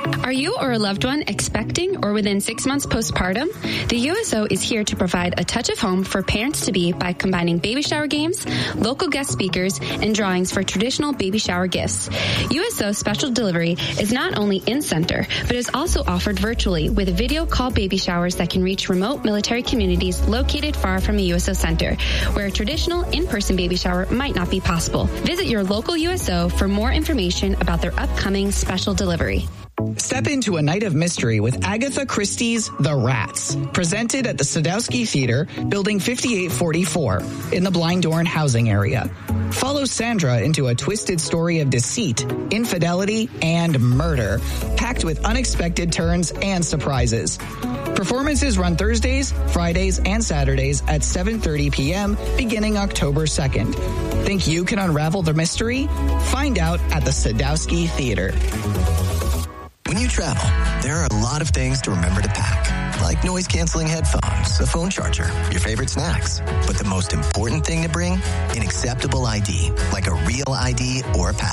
Are you or a loved one expecting or within 6 months postpartum? The USO is here to provide a touch of home for parents-to-be by combining baby shower games, local guest speakers, and drawings for traditional baby shower gifts. USO Special Delivery is not only in-center, but is also offered virtually with video call baby showers that can reach remote military communities located far from a USO center, where a traditional in-person baby shower might not be possible. Visit your local USO for more information about their upcoming special delivery. Step into a night of mystery with Agatha Christie's The Rats, presented at the Sadowski Theater, Building 5844, in the Blinddorn housing area. Follow Sandra into a twisted story of deceit, infidelity, and murder, packed with unexpected turns and surprises. Performances run Thursdays, Fridays, and Saturdays at 7:30 p.m. beginning October 2nd. Think you can unravel the mystery? Find out at the Sadowski Theater. When you travel, there are a lot of things to remember to pack, like noise-canceling headphones, a phone charger, your favorite snacks. But the most important thing to bring? An acceptable ID, like a real ID or a passport.